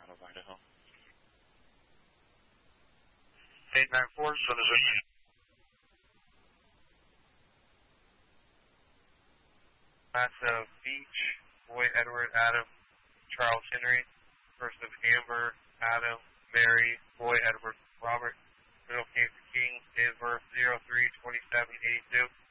of Idaho. 894, Citizen. Last of Beach, Boy Edward, Adam, Charles Henry. First of Amber, Adam, Mary, Boy Edward, Robert. Middle case of King, date of birth 03/27/82.